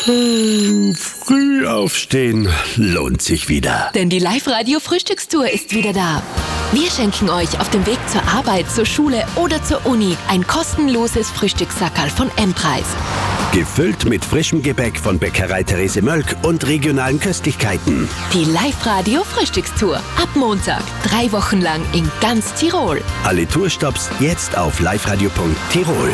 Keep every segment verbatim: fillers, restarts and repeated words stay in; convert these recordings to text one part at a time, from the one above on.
Hm, früh aufstehen lohnt sich wieder. Denn die Live-Radio-Frühstückstour ist wieder da. Wir schenken euch auf dem Weg zur Arbeit, zur Schule oder zur Uni ein kostenloses Frühstückssackerl von M-Preis. Gefüllt mit frischem Gebäck von Bäckerei Therese Mölk und regionalen Köstlichkeiten. Die Live-Radio-Frühstückstour. Ab Montag, drei Wochen lang in ganz Tirol. Alle Tourstopps jetzt auf liveradio punkt tirol.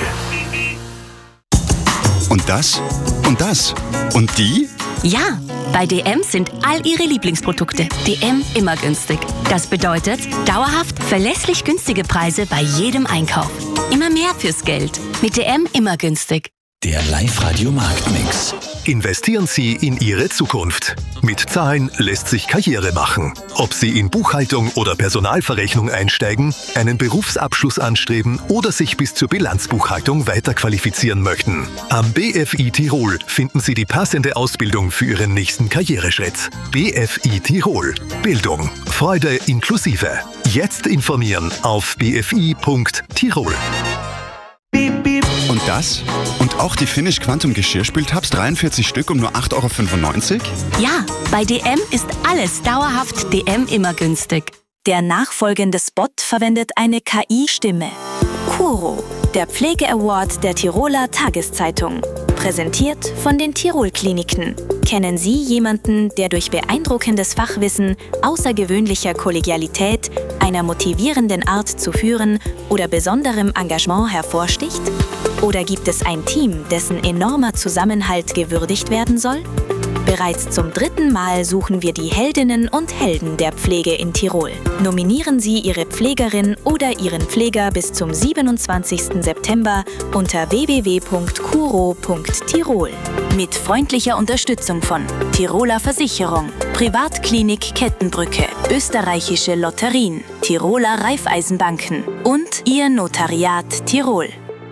Und das? Und das? Und die? Ja, bei D M sind all Ihre Lieblingsprodukte D M immer günstig. Das bedeutet dauerhaft verlässlich günstige Preise bei jedem Einkauf. Immer mehr fürs Geld. Mit D M immer günstig. Der Live-Radio-Marktmix. Investieren Sie in Ihre Zukunft. Mit Zahlen lässt sich Karriere machen. Ob Sie in Buchhaltung oder Personalverrechnung einsteigen, einen Berufsabschluss anstreben oder sich bis zur Bilanzbuchhaltung weiterqualifizieren möchten. Am B F I Tirol finden Sie die passende Ausbildung für Ihren nächsten Karriereschritt. B F I Tirol. Bildung. Freude inklusive. Jetzt informieren auf b f i punkt tirol. Und das? Und auch die Finish Quantum Geschirrspültabs, dreiundvierzig Stück um nur acht Euro fünfundneunzig? Ja, bei D M ist alles dauerhaft D M immer günstig. Der nachfolgende Spot verwendet eine K I-Stimme. Kuro, der Pflege-Award der Tiroler Tageszeitung. Präsentiert von den Tirol-Kliniken. Kennen Sie jemanden, der durch beeindruckendes Fachwissen, außergewöhnlicher Kollegialität, einer motivierenden Art zu führen oder besonderem Engagement hervorsticht? Oder gibt es ein Team, dessen enormer Zusammenhalt gewürdigt werden soll? Bereits zum dritten Mal suchen wir die Heldinnen und Helden der Pflege in Tirol. Nominieren Sie Ihre Pflegerin oder Ihren Pfleger bis zum siebenundzwanzigsten September unter w w w punkt kuro punkt tirol. Mit freundlicher Unterstützung von Tiroler Versicherung, Privatklinik Kettenbrücke, Österreichische Lotterien, Tiroler Raiffeisenbanken und Ihr Notariat Tirol.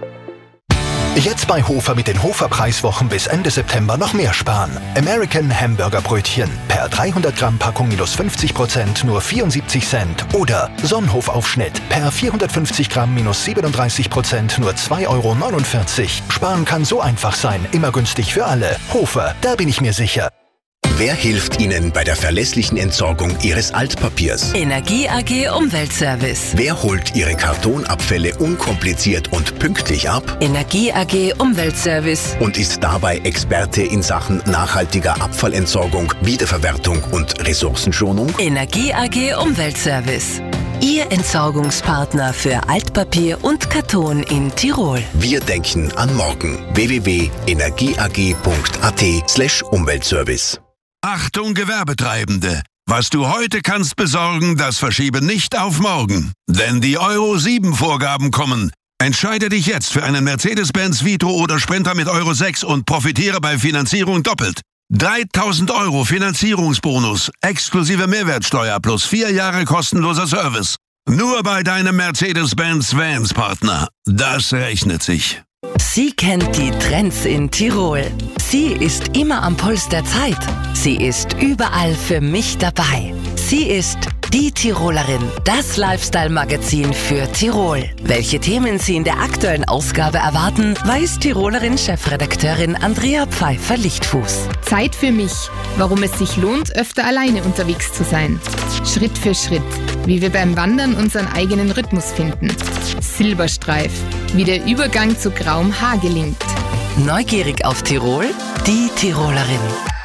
Jetzt bei Hofer mit den Hofer-Preiswochen bis Ende September noch mehr sparen. American Hamburger Brötchen per dreihundert Gramm Packung minus fünfzig Prozent nur vierundsiebzig Cent. Oder Sonnenhof-Aufschnitt per vierhundertfünfzig Gramm minus siebenunddreißig Prozent nur zwei Euro neunundvierzig. Sparen kann so einfach sein, immer günstig für alle. Hofer, da bin ich mir sicher. Wer hilft Ihnen bei der verlässlichen Entsorgung Ihres Altpapiers? Energie A G Umweltservice. Wer holt Ihre Kartonabfälle unkompliziert und pünktlich ab? Energie A G Umweltservice. Und ist dabei Experte in Sachen nachhaltiger Abfallentsorgung, Wiederverwertung und Ressourcenschonung? Energie A G Umweltservice. Ihr Entsorgungspartner für Altpapier und Karton in Tirol. Wir denken an morgen. w w w punkt energieag punkt a t slash Umweltservice. Achtung Gewerbetreibende! Was du heute kannst besorgen, das verschiebe nicht auf morgen. Denn die Euro sieben Vorgaben kommen. Entscheide dich jetzt für einen Mercedes-Benz Vitro oder Sprinter mit Euro sechs und profitiere bei Finanzierung doppelt. dreitausend Euro Finanzierungsbonus, exklusive Mehrwertsteuer plus vier Jahre kostenloser Service. Nur bei deinem Mercedes-Benz Vans-Partner. Das rechnet sich. Sie kennt die Trends in Tirol. Sie ist immer am Puls der Zeit. Sie ist überall für mich dabei. Sie ist die Tirolerin, das Lifestyle-Magazin für Tirol. Welche Themen Sie in der aktuellen Ausgabe erwarten, weiß Tirolerin-Chefredakteurin Andrea Pfeiffer-Lichtfuß. Zeit für mich, warum es sich lohnt, öfter alleine unterwegs zu sein. Schritt für Schritt, wie wir beim Wandern unseren eigenen Rhythmus finden. Silberstreif, wie der Übergang zu grauem Haar gelingt. Neugierig auf Tirol? Die Tirolerin.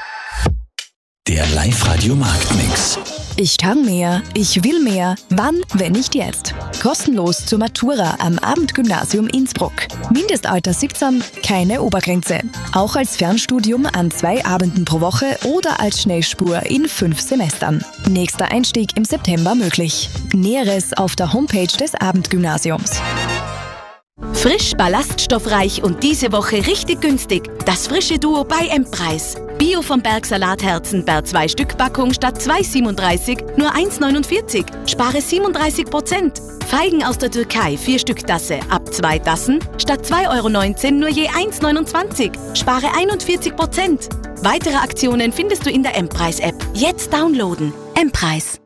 Der Live-Radio-Marktmix. Ich kann mehr, ich will mehr. Wann, wenn nicht jetzt? Kostenlos zur Matura am Abendgymnasium Innsbruck. Mindestalter siebzehn, keine Obergrenze. Auch als Fernstudium an zwei Abenden pro Woche oder als Schnellspur in fünf Semestern. Nächster Einstieg im September möglich. Näheres auf der Homepage des Abendgymnasiums. Frisch, ballaststoffreich und diese Woche richtig günstig. Das frische Duo bei M-Preis. Bio vom Berg Salatherzen per zwei Stück Packung statt zwei siebenunddreißig nur eins neunundvierzig. Spare siebenunddreißig Prozent. Feigen aus der Türkei vier Stück Tasse ab zwei Tassen statt zwei Euro neunzehn nur je eins neunundzwanzig. Spare einundvierzig Prozent. Weitere Aktionen findest du in der M-Preis-App. Jetzt downloaden. M-Preis.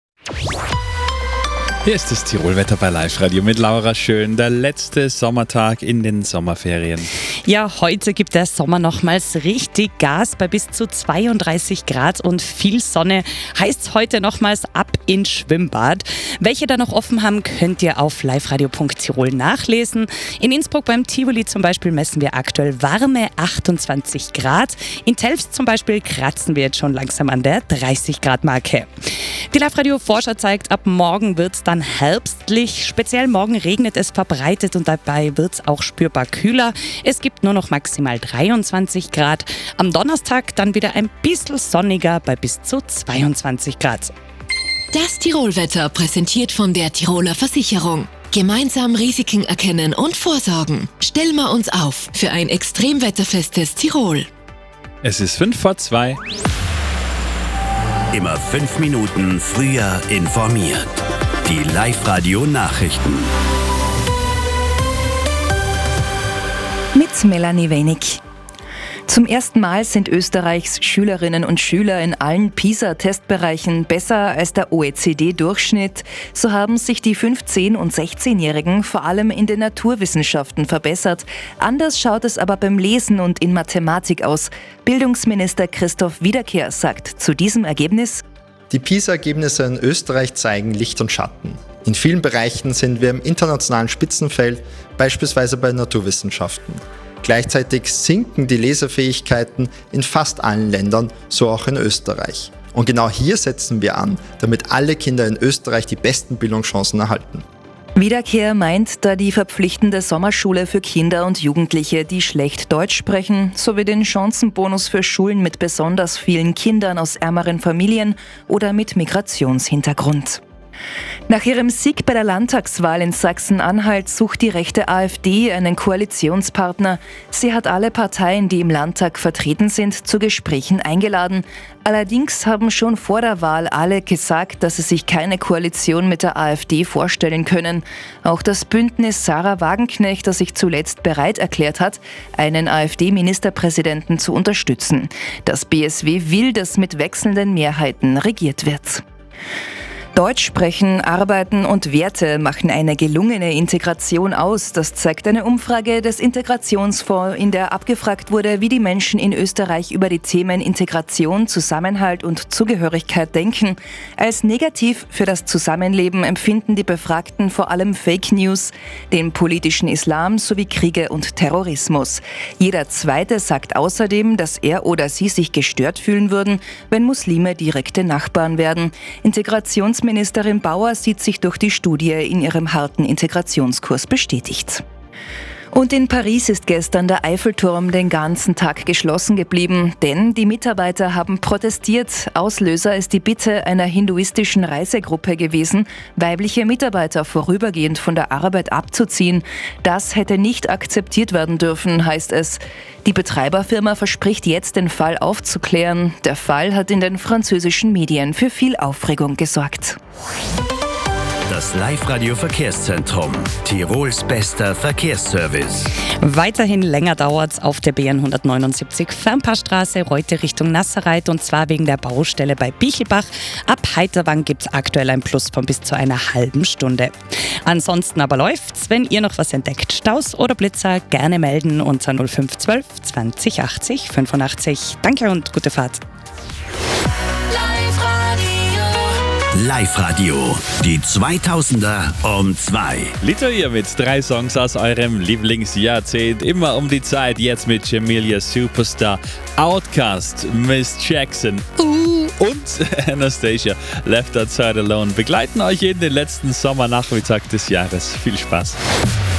Hier ist das Tirolwetter bei Live Radio mit Laura Schön. Der letzte Sommertag in den Sommerferien. Ja, heute gibt der Sommer nochmals richtig Gas bei bis zu zweiunddreißig Grad und viel Sonne. Heißt heute nochmals ab ins Schwimmbad. Welche da noch offen haben, könnt ihr auf liveradio punkt tirol nachlesen. In Innsbruck beim Tivoli zum Beispiel messen wir aktuell warme achtundzwanzig Grad. In Telfs zum Beispiel kratzen wir jetzt schon langsam an der dreißig Grad Marke. Die Live-Radio-Forscher zeigt, ab morgen wird es dann herbstlich. Speziell morgen regnet es verbreitet und dabei wird es auch spürbar kühler. Es gibt nur noch maximal dreiundzwanzig Grad. Am Donnerstag dann wieder ein bisschen sonniger bei bis zu zweiundzwanzig Grad. Das Tirolwetter präsentiert von der Tiroler Versicherung. Gemeinsam Risiken erkennen und vorsorgen. Stellen wir uns auf für ein extremwetterfestes Tirol. Es ist fünf vor zwei. Immer fünf Minuten früher informiert. Die Live-Radio-Nachrichten. Mit Melanie Wenig. Zum ersten Mal sind Österreichs Schülerinnen und Schüler in allen PISA-Testbereichen besser als der O E C D-Durchschnitt. So haben sich die fünfzehn- und sechzehnjährigen vor allem in den Naturwissenschaften verbessert. Anders schaut es aber beim Lesen und in Mathematik aus. Bildungsminister Christoph Wiederkehr sagt zu diesem Ergebnis: Die PISA-Ergebnisse in Österreich zeigen Licht und Schatten. In vielen Bereichen sind wir im internationalen Spitzenfeld, beispielsweise bei Naturwissenschaften. Gleichzeitig sinken die Lesefähigkeiten in fast allen Ländern, so auch in Österreich. Und genau hier setzen wir an, damit alle Kinder in Österreich die besten Bildungschancen erhalten. Wiederkehr meint da die verpflichtende Sommerschule für Kinder und Jugendliche, die schlecht Deutsch sprechen, sowie den Chancenbonus für Schulen mit besonders vielen Kindern aus ärmeren Familien oder mit Migrationshintergrund. Nach ihrem Sieg bei der Landtagswahl in Sachsen-Anhalt sucht die rechte AfD einen Koalitionspartner. Sie hat alle Parteien, die im Landtag vertreten sind, zu Gesprächen eingeladen. Allerdings haben schon vor der Wahl alle gesagt, dass sie sich keine Koalition mit der AfD vorstellen können. Auch das Bündnis Sarah Wagenknecht, das sich zuletzt bereit erklärt hat, einen AfD-Ministerpräsidenten zu unterstützen. Das B S W will, dass mit wechselnden Mehrheiten regiert wird. Deutsch sprechen, arbeiten und Werte machen eine gelungene Integration aus. Das zeigt eine Umfrage des Integrationsfonds, in der abgefragt wurde, wie die Menschen in Österreich über die Themen Integration, Zusammenhalt und Zugehörigkeit denken. Als negativ für das Zusammenleben empfinden die Befragten vor allem Fake News, den politischen Islam sowie Kriege und Terrorismus. Jeder Zweite sagt außerdem, dass er oder sie sich gestört fühlen würden, wenn Muslime direkte Nachbarn werden. Integrations Ministerin Bauer sieht sich durch die Studie in ihrem harten Integrationskurs bestätigt. Und in Paris ist gestern der Eiffelturm den ganzen Tag geschlossen geblieben, denn die Mitarbeiter haben protestiert. Auslöser ist die Bitte einer hinduistischen Reisegruppe gewesen, weibliche Mitarbeiter vorübergehend von der Arbeit abzuziehen. Das hätte nicht akzeptiert werden dürfen, heißt es. Die Betreiberfirma verspricht jetzt, den Fall aufzuklären. Der Fall hat in den französischen Medien für viel Aufregung gesorgt. Das Live-Radio-Verkehrszentrum. Tirols bester Verkehrsservice. Weiterhin länger dauert's auf der B N hundertneunundsiebzig Fernpaarstraße, Reute Richtung Nasserreit, und zwar wegen der Baustelle bei Bichelbach. Ab Heiterwang gibt's aktuell ein Plus von bis zu einer halben Stunde. Ansonsten aber läuft's. Wenn ihr noch was entdeckt, Staus oder Blitzer, gerne melden unter null fünf zwölf zwanzig achtzig fünfundachtzig. Danke und gute Fahrt. Live-Radio, die zweitausender um zwei. Lito hier mit drei Songs aus eurem Lieblingsjahrzehnt. Immer um die Zeit, jetzt mit Jamelia Superstar, Outcast, Miss Jackson uh, und Anastasia, Left Outside Alone begleiten euch in den letzten Sommernachmittag des Jahres. Viel Spaß.